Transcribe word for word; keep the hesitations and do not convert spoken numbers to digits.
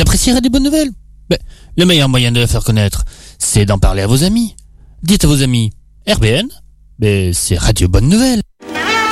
apprécierez des bonnes nouvelles. Ben, le meilleur moyen de la faire connaître, c'est d'en parler à vos amis. Dites à vos amis, R B N, ben, c'est Radio Bonne Nouvelle.